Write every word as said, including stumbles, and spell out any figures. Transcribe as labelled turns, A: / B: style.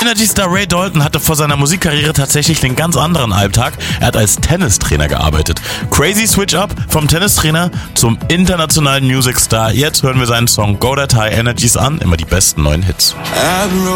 A: Energy-Star Ray Dalton hatte vor seiner Musikkarriere tatsächlich einen ganz anderen Alltag. Er hat als Tennistrainer gearbeitet. Crazy Switch Up vom Tennistrainer zum internationalen Music-Star. Jetzt hören wir seinen Song Go That High Energies an. Immer die besten neuen Hits.